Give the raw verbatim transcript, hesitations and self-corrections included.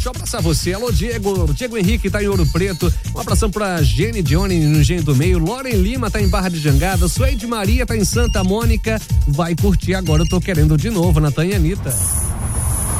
Deixa eu passar você. Alô, Diego. Diego Henrique tá em Ouro Preto. Um abração pra Jenny Johnny no Engenho do Meio. Loren Lima tá em Barra de Jangada. Suede Maria tá em Santa Mônica. Vai curtir agora, eu tô querendo de novo, Natan e Anitta.